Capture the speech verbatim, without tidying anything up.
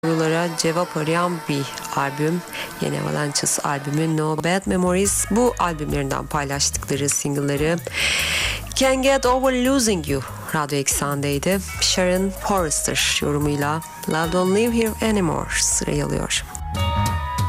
sorulara cevap arayan bir albüm. Yeni Avalanches albümü No Bad Memories. Bu albümlerinden paylaştıkları single'ları Can't Get Over Losing You Radyo Eksen'deydi. Sharon Forrester yorumuyla Love Don't Live Here Anymore sırayı alıyor.